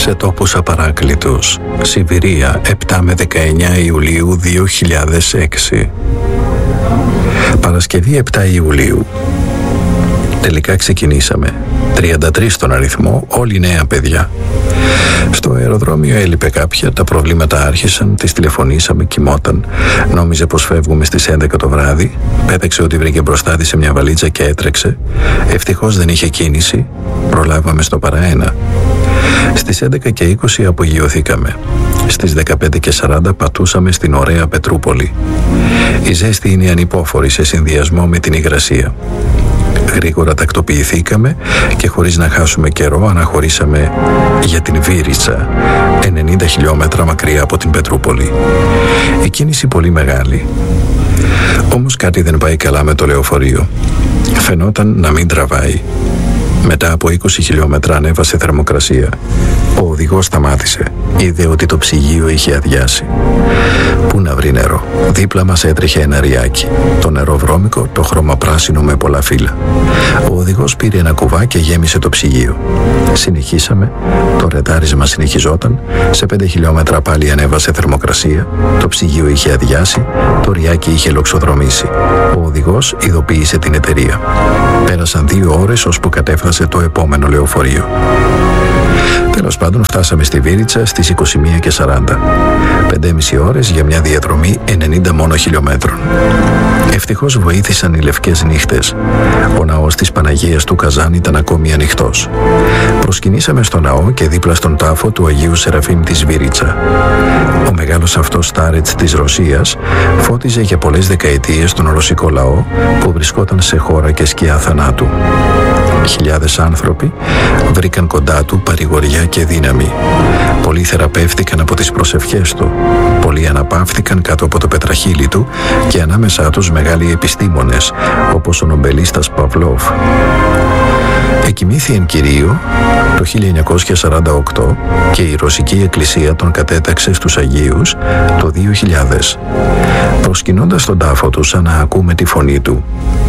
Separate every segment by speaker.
Speaker 1: σε τόπους απαράκλητους. Σιβηρία, 7 με 19 Ιουλίου 2006. Παρασκευή 7 Ιουλίου. Τελικά ξεκινήσαμε. 33 στον αριθμό, όλοι νέα παιδιά. Στο αεροδρόμιο έλειπε κάποια, τα προβλήματα άρχισαν, της τηλεφωνήσαμε, κοιμόταν. Νόμιζε πως φεύγουμε στις 11 το βράδυ. Πέταξε ό,τι βρήκε μπροστά της σε μια βαλίτσα και έτρεξε. Ευτυχώς δεν είχε κίνηση. Προλάβαμε στο παραένα. Στις 11 και 20 απογειωθήκαμε. Στις 15 και 40 πατούσαμε στην ωραία Πετρούπολη. Η ζέστη είναι ανυπόφορη σε συνδυασμό με την υγρασία. Γρήγορα τακτοποιηθήκαμε και χωρίς να χάσουμε καιρό αναχωρήσαμε για την Βήριτσα, 90 χιλιόμετρα μακριά από την Πετρούπολη. Η κίνηση πολύ μεγάλη. Όμως κάτι δεν πάει καλά με το λεωφορείο. Φαινόταν να μην τραβάει. Μετά από 20 χιλιόμετρα ανέβασε θερμοκρασία. Ο οδηγός σταμάτησε. Είδε ότι το ψυγείο είχε αδειάσει. Πού να βρει νερό. Δίπλα μας έτρεχε ένα ριάκι. Το νερό βρώμικο, το χρώμα πράσινο με πολλά φύλλα. Ο οδηγός πήρε ένα κουβά και γέμισε το ψυγείο. Συνεχίσαμε. Το ρετάρισμα συνεχιζόταν. Σε 5 χιλιόμετρα πάλι ανέβασε θερμοκρασία. Το ψυγείο είχε αδειάσει. Το ριάκι είχε λοξοδρομήσει. Ο οδηγός ειδοποίησε την εταιρεία. Πέρασαν 2 ώρες ώσπου κατέφτασε το επόμενο λεωφορείο. Τέλος πάντων φτάσαμε στη Βήριτσα στις 21 και 40. 5,5 ώρες για μια διαδρομή 90 μόνο χιλιόμετρων. Ευτυχώς βοήθησαν οι λευκές νύχτες. Ο ναός της Παναγίας του Καζάν ήταν ακόμη ανοιχτός. Προσκυνήσαμε στο ναό και δίπλα στον τάφο του Αγίου Σεραφείμ της Βήριτσα. Ο μεγάλος αυτός στάρετς της Ρωσίας φώτιζε για πολλές δεκαετίες τον ρωσικό λαό που βρισκόταν σε χώρα και σκιά θανάτου. Χιλιάδες άνθρωποι βρήκαν κοντά του παρηγοριά και δύναμη. Πολλοί θεραπεύτηκαν από τις προσευχές του. Πολλοί αναπαύθηκαν κάτω από το πετραχύλι του και ανάμεσά τους μεγάλοι επιστήμονες όπως ο νομπελίστας Παυλόφ. Εκοιμήθη εν κυρίω το 1948 και η Ρωσική Εκκλησία τον κατέταξε στους Αγίους το 2000, προσκυνώντας τον τάφο του σαν να ακούμε τη φωνή του.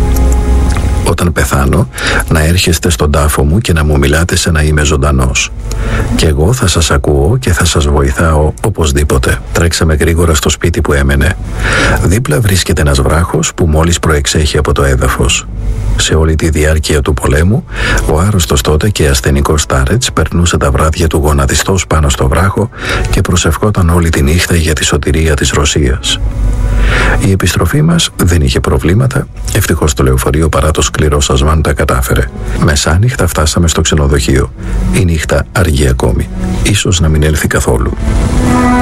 Speaker 1: Όταν πεθάνω, να έρχεστε στον τάφο μου και να μου μιλάτε σαν να είμαι ζωντανός. Και εγώ θα σας ακούω και θα σας βοηθάω οπωσδήποτε. Τρέξαμε γρήγορα στο σπίτι που έμενε. Δίπλα βρίσκεται ένας βράχος που μόλις προεξέχει από το έδαφος. Σε όλη τη διάρκεια του πολέμου, ο άρρωστος τότε και ασθενικός στάρετς περνούσε τα βράδια του γονατιστός πάνω στο βράχο και προσευχόταν όλη τη νύχτα για τη σωτηρία της Ρωσίας. Η επιστροφή μας δεν είχε προβλήματα. Ευτυχώς το λεωφορείο παρά το σκληρό σασμάν τα κατάφερε. Μεσάνυχτα φτάσαμε στο ξενοδοχείο. Η νύχτα αργή ακόμη. Ίσως να μην έλθει καθόλου.